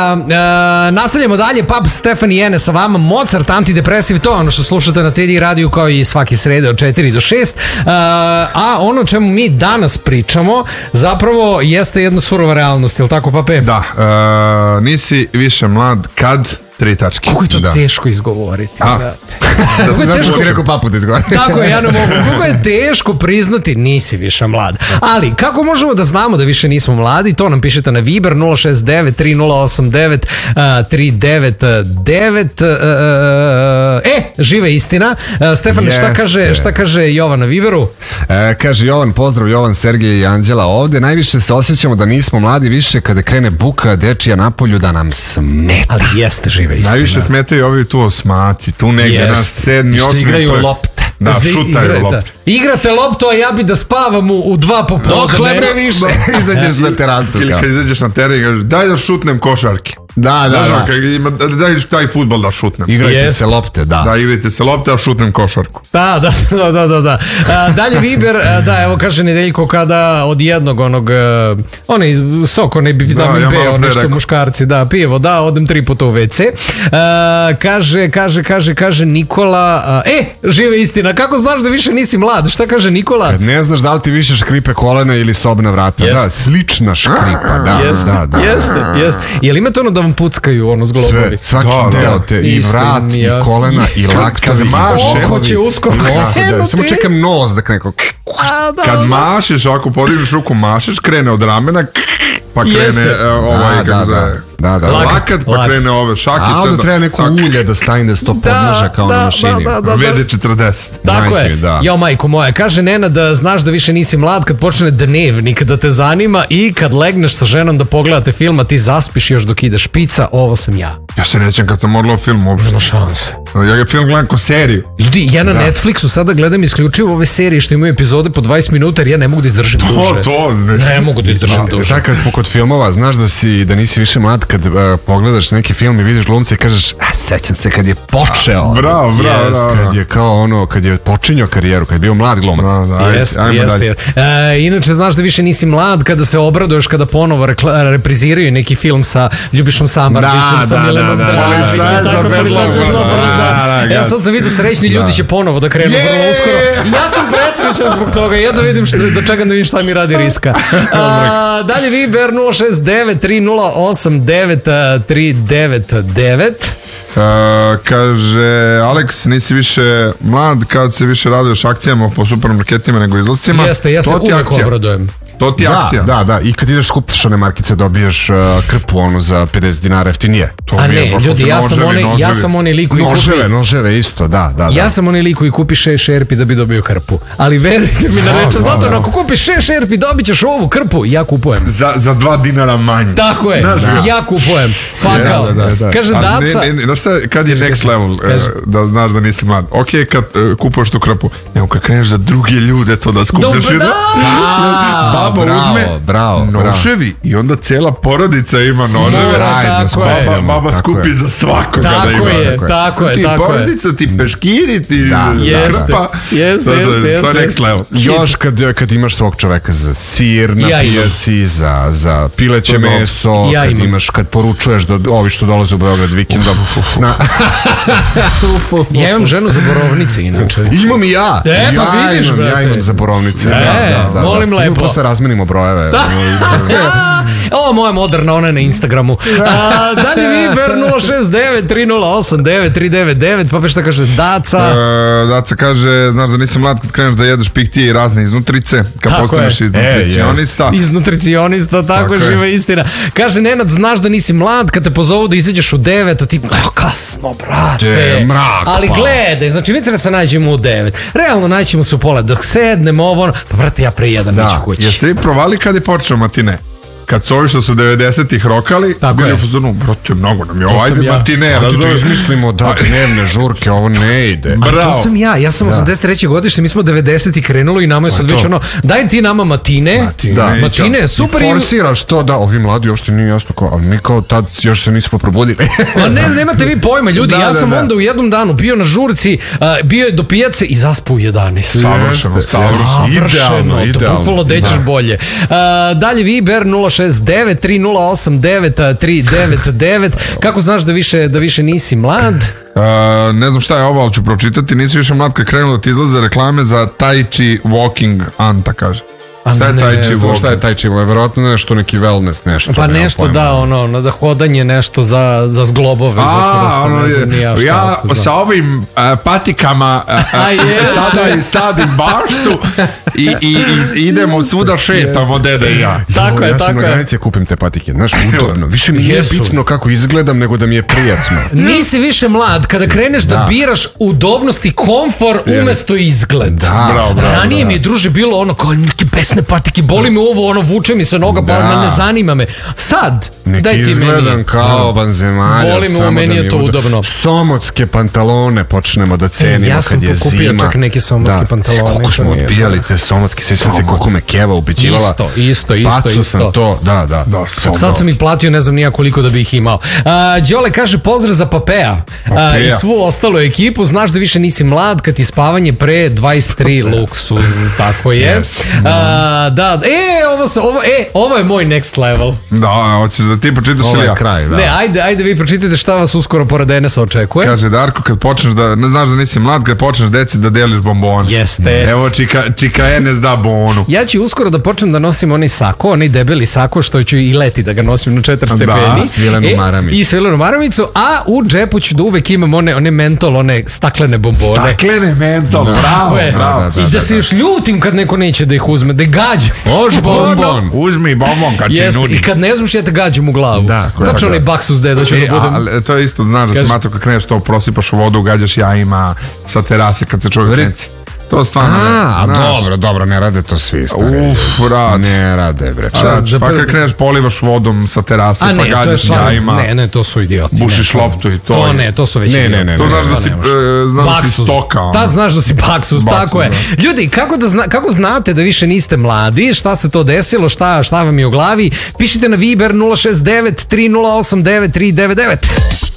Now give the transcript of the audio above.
nastavljamo dalje. Pub Stefani Jene sa vama. Mozart, antidepresiv, to je ono što slušate na TD radiju kao i svaki srede od 4 do 6. A ono čemu mi danas pričamo zapravo jeste jedna surova realnost, je li tako, Pape? Da, nisi više mlad kad... 3 tačke. Kako je to teško izgovoriti? Da se teško si rekao papu da izgovorim. Tako je, ja ne mogu. Kako je teško priznati nisi više mlad. Ali, kako možemo da znamo da više nismo mladi? To nam pišete na Viber 069 3089 399. Živa istina. Stefane, šta kaže Jovan na Viberu? Kaže Jovan, pozdrav Jovan, Sergej i Anđela ovde. Najviše se osjećamo da nismo mladi više kada krene buka dečija napolju da nam smeta. Ali jeste živa istina. Najviše smetaju ovi tu osmaci, tu negde na 7. 8. Što igraju lopte. Da, šutaju lopte. Igrate loptu, a ja bi da spavam u 2 popodne. Dokle bre više izađeš na terasu. Ili kad izađeš na teren i kažeš daj da šutnem košarke. Da. Daj taj fudbal da šutnem. Igrajte se lopte, da. Da, igrajte se lopte, a šutnem košarku. Da. Dalje Viber, evo kaže Nedeljko kada od jednog onaj sok, onaj vitamin B, ono što muškarci, pijevo, odem 3 puta u WC. Kaže Nikola, žive istina, kako znaš da više nisi mlad? Šta kaže Nikola? Kad ne znaš da li ti više škripe kolena ili sobna vrata. Da, slična škripa, da. Jeste. Jel imate ono da vam puckaju, zglobovi? Svaki deo te, i vrat, i kolena, i laktavi, i oko će uskoro. Samo čekam nos da neko... Kad mašeš, ako podigneš ruku mašeš, krene od ramena, pa krene kako zove... Lakat, pa krene ove šake. A onda treba neko ulje da stavim da se to podnoža kao na mašini. VD40. Tako je. Jao majko moja, kaže Nena da znaš da više nisi mlad kad počne dnevnik da te zanima i kad legneš sa ženom da pogledate film, a ti zaspiš još dok ide špica, ovo sam ja. Ja se nećem kad sam odgledao film uopšte. Nema šanse. Ja ga film gledam ko seriju. Ljudi, ja na Netflixu sada gledam isključivo ove serije što imaju epizode po 20 minuta jer ja ne mogu da izdržim duže. Ne mogu da izdržim duže. Sad kad smo kod filmova, znaš da nisi više mlad kad pogledaš neki film i vidiš glumca i kažeš sećam se kad je počeo. Bravo. Kad je kao kad je počinjao karijeru, kad je bio mlad glumac. Jeste. Inače, znaš da više nisi mlad kada se obraduješ kada ponovo repriziraju neki film sa Ljubišom Samardžićem, sa Milenom Dragićem. Ja sad sam vidio srećni ljudi će ponovo da krenu vrlo uskoro. Ja sam presrećan zbog toga. Ja da vidim čekam da vidim šta mi radi Riska. Dalje Viber 069-3089-399. Kaže Aleks, nisi više mlad kad se više raduješ akcijama po supermarketima nego izlascima. Jeste, ja se uvijek obradujem. To ti je akcija. Da, i kad ideš skupiš one markice dobiješ krpu za 50 dinara jeftinije. A ne, ljudi, ja sam onaj lik koji kupi... Noževe isto, da. Ja sam onaj lik koji kupi 6 šerpi da bi dobio krpu. Ali verujte mi na reče, znate, ako kupiš 6 šerpi dobit ćeš ovu krpu, ja kupujem. Za 2 dinara manje. Tako je, ja kupujem. Pakao. Kaže Daca... Znaš šta, kad je next level, da znaš da nisi mlad. Ok, kad kupuješ tu krpu, nego kad kreneš za druge ljude to da skupljaš. Baba uzme noževi i onda cijela porodica ima noževe. Baba skupi za svakoga da ima. Tako je. Ti porodica, ti peškiri, ti krpa. Jeste. To je next level. Još kad imaš svog čoveka za sir na pijaci, za pileće meso, kad poručuješ ovi što dolaze u Beograd vikendom. Ja imam ženu za borovnice inače. Imam i ja. Vidiš, brate. Ja imam za borovnice. Molim lepo. Posle razmenimo brojeve. Ovo moja moderna, ona je na Instagramu. Dalje Viber 069-308-9399. Pa šta kaže Daca? Daca kaže, znaš da nisi mlad kad kreneš da jedeš piktije i razne iznutrice, kad postaneš iznutricionista. Iznutricionista, tako je, živa istina. Kaže Nenad, znaš da nisi mlad kad te pozovu da izađeš u 9, a ti kasno, brate. Ali gledaj, znači mi treba se nađemo u 9. Realno naćemo se u pola, dok sednemo ovo, pa brate, ja pre jedan neću kući. Jeste vi provali kad je počeo matine? Kad su ovi što su 90-ih rokali, bili u fazonu, brate, mnogo nam je ovo, ajde matine, razumiješ? Ajde da izmislimo dnevne žurke, ovo ne ide. A to sam ja sam 83. godište, mi smo 90-ih krenulo i nama je sad već daj ti nama matine, super. I forsiraš to da ovi mladi još ti nije jasno kao, ali mi kao tad još se nismo probudili. Nemate vi pojma, ljudi, ja sam onda u jednom danu bio na žurci, bio je do pijace i zaspao u 11. Savršeno. Idealno. To bukvalo da ćeš bolje. Dalje Viber 069 069-308-939. Kako znaš da više nisi mlad? Ne znam šta je ovo, ali ću pročitati. Nisi više mlad kad krenulo da ti izlaze reklame za Tai Chi Walking, Anta kaže. Šta je Tai Chi Walking? Šta je Tai Chi Walking? Verovatno nešto, neki wellness, nešto. Pa nešto da, da hodanje nešto za zglobove. Ja sa ovim patikama sada sadim baštu i idemo svuda šetamo, dede i ja. Tako je, tako je. Ja sam na granici kupim te patike, znaš, udobno. Više mi nije bitno kako izgledam, nego da mi je prijatno. Nisi više mlad, kada kreneš da biraš udobnost i komfor umesto izgled. Da, bravo. Ranije mi je, druže, bilo ono kao neki besne patike, boli me ovo, vuče mi se noga, pa ne zanima me. Sad, daj ti meni. Izgledam kao vanzemaljac. Boli me, u meni je to udobno. Somotske pantalone počnemo da cenimo kad je zima. Ja sam pokupio čak neke somotske pantalone. Koliko smo odbijali te somotske, sjećam se koliko me Keva ubeđivala. Isto. Pacu sam to, da. Sad sam ih platio, ne znam nija koliko da bi ih imao. Đole kaže pozdrav za Papea i svu ostalu ekipu. Znaš da više nisi mlad kad ti spavanje pre 23 luksuz, tako je. Da, ovo je moj next level. Da, hoćeš da ti pročitaš ili ja? Kraj, da. Ne, ajde vi pročitajte šta vas uskoro pored Enesa očekuje. Kaže Darko, kad počneš da, ne znaš da nisi mlad, kad počneš deci da deliš bombone. Jeste. Evo čika Enes da bonu. Ja ću uskoro da počnem da nosim onaj sako, onaj debeli sako što ću i leti da ga nosim na 4 stepeni. Da, svilenu maramicu. I svilenu maramicu, a u džepu ću da uvek imam one mentol, one staklene bombone. Staklene mentol, bravo. I da se još ljutim kad neko neće da ih uzme, da gađam. Može bombon. Uzmi bombon kad ti nudi. I kad ne znaš, ja te gađam u glavu. Da. Tačno onaj baksus da ću da budem. To je isto, znaš da se matro kad kreneš to, prosipaš u vodu, gađaš jajima sa terase kad se čovjek krenci. To stvarno dobro, ne rade to svi. Rad. Ne rade, bre. Pa kad kreneš polivaš vodom sa terase, pa gađaš jajima. Ne, to su idioti. Bušiš loptu i to. To ne, to su već idioti. To znaš da si stoka. Da, znaš da si baksus, tako je. Ljudi, kako znate da više niste mladi? Šta se to desilo? Šta vam je u glavi? Pišite na Viber 069 3089 399.